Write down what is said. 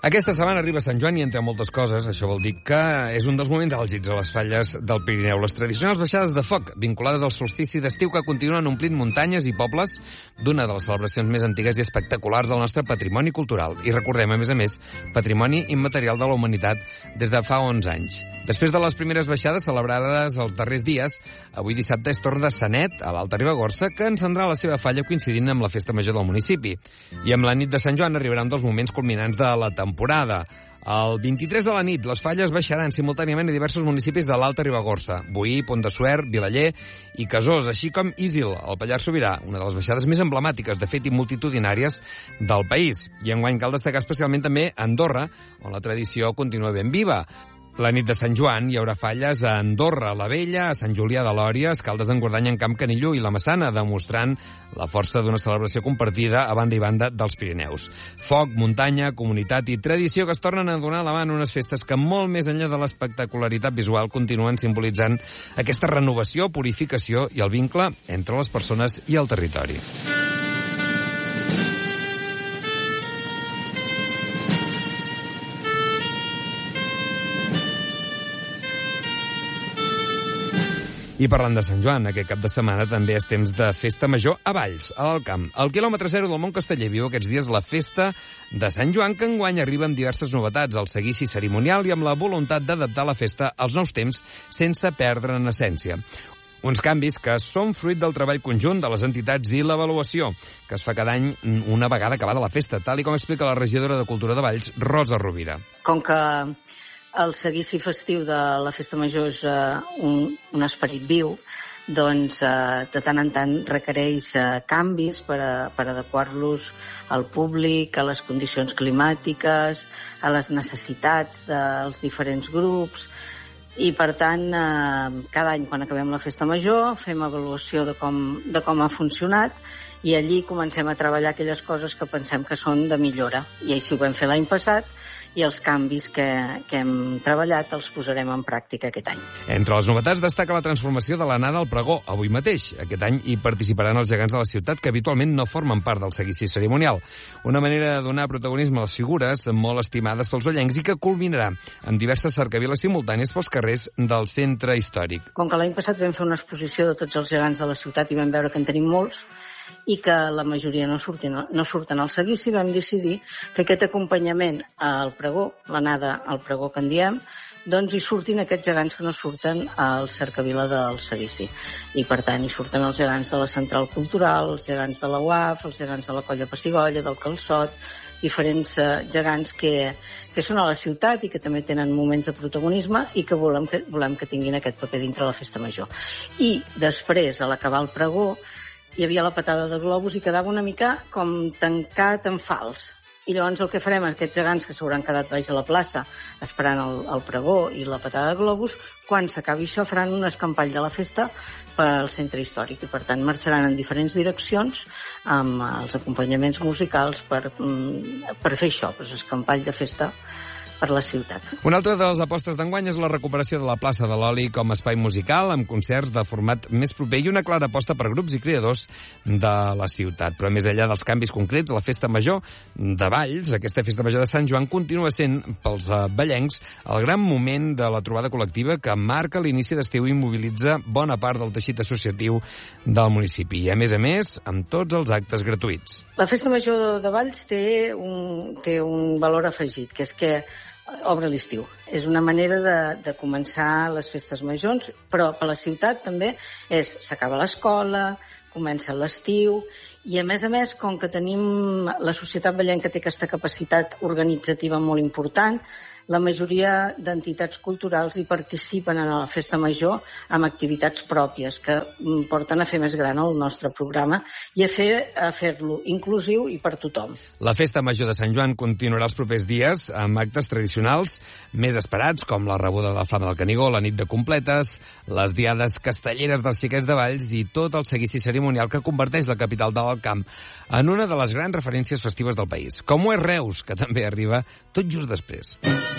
Aquesta setmana arriba Sant Joan i, entre moltes coses, això vol dir que és un dels moments àlgids a les falles del Pirineu. Les tradicionals baixades de foc, vinculades al solstici d'estiu que continuen omplint muntanyes i pobles d'una de les celebracions més antigues i espectaculars del nostre patrimoni cultural. I recordem, a més, patrimoni immaterial de la humanitat des de fa 11 anys. Després de les primeres baixades celebrades els darrers dies, avui dissabte és torn de Sanet, a l'Alta Ribagorça, que encendrà la seva falla coincidint amb la festa major del municipi. I amb la nit de Sant Joan arribarà un dels moments culminants de la temporada. El 23 de la nit, les falles baixaran simultàniament a diversos municipis de l'Alta Ribagorça: Boí, Pont de Suert, Vilaller i Casós, així com Isil, al Pallars Sobirà, una de les baixades més emblemàtiques, de fet, i multitudinàries del país. I enguany cal destacar especialment també Andorra, on la tradició continua ben viva. La nit de Sant Joan hi haurà falles a Andorra, a la Vella, a Sant Julià de Lòria, a Escaldes d'Engordany, en Camp Canillo i la Massana, demostrant la força d'una celebració compartida a banda i banda dels Pirineus. Foc, muntanya, comunitat i tradició que es tornen a donar la mà en unes festes que, molt més enllà de l'espectacularitat visual, continuen simbolitzant aquesta renovació, purificació i el vincle entre les persones i el territori. I parlant de Sant Joan, aquest cap de setmana també és temps de festa major a Valls, a l'Alt Camp. Al quilòmetre zero del Montcasteller viu aquests dies la festa de Sant Joan, que enguany arriba amb diverses novetats, el seguici cerimonial i amb la voluntat d'adaptar la festa als nous temps sense perdre en essència. Uns canvis que són fruit del treball conjunt de les entitats i l'avaluació, que es fa cada any una vegada acabada la festa, tal i com explica la regidora de Cultura de Valls, Rosa Rovira. Com que el seguici festiu de la Festa Major és un esperit viu, doncs de tant en tant requereix canvis per adequar-los al públic, a les condicions climàtiques, a les necessitats dels diferents grups. I, per tant, cada any, quan acabem la Festa Major, fem avaluació de com ha funcionat i allí comencem a treballar aquelles coses que pensem que són de millora. I així ho vam fer l'any passat, i els canvis que hem treballat els posarem en pràctica aquest any. Entre les novetats destaca la transformació de l'anada al pregó, avui mateix. Aquest any hi participaran els gegants de la ciutat que habitualment no formen part del seguici cerimonial. Una manera de donar protagonisme a les figures molt estimades pels vallencs i que culminarà amb diverses cercaviles simultànies pels carrers del centre històric. Com que l'any passat vam fer una exposició de tots els gegants de la ciutat i vam veure que en tenim molts, i que la majoria no surten al seguici, vam decidir que aquest acompanyament al pregó, l'anada al pregó que en diem, doncs hi surtin aquests gegants que no surten al cercavila del seguici. I, per tant, hi surten els gegants de la Central Cultural, els gegants de la UAF, els gegants de la Colla Pessigolles, del Calçot, diferents gegants que són a la ciutat i que també tenen moments de protagonisme i que volem que tinguin aquest paper dintre la Festa Major. I després, a l'acabar el pregó, hi havia la patada de globus i quedava una mica com tancat en fals. I llavors el que farem, aquests gegants que s'hauran quedat baix a la plaça esperant el pregó i la patada de globus, quan s'acabi això faran un escampall de la festa per al centre històric i, per tant, marxaran en diferents direccions amb els acompanyaments musicals per fer això, escampall de festa per la ciutat. Una altra de les apostes d'enguany és la recuperació de la plaça de l'Oli com a espai musical, amb concerts de format més proper i una clara aposta per grups i creadors de la ciutat. Però més enllà dels canvis concrets, la Festa Major de Valls, aquesta Festa Major de Sant Joan, continua sent, pels vallencs, el gran moment de la trobada col·lectiva que marca l'inici d'estiu i mobilitza bona part del teixit associatiu del municipi. I, a més, amb tots els actes gratuïts. La Festa Major de Valls té un valor afegit, que és que obre l'estiu. És una manera de començar les festes majors, però per la ciutat també s'acaba l'escola, comença l'estiu, i a més, com que tenim la societat vallenca té aquesta capacitat organitzativa molt important, la majoria d'entitats culturals hi participen en la Festa Major amb activitats pròpies que porten a fer més gran el nostre programa i a fer-lo inclusiu i per tothom. La Festa Major de Sant Joan continuarà els propers dies amb actes tradicionals més esperats, com la rebuda de la Flama del Canigó, la nit de completes, les diades castelleres dels xiquets de Valls i tot el seguici cerimonial que converteix la capital de l'Alt Camp en una de les grans referències festives del país, com ho és Reus, que també arriba tot just després.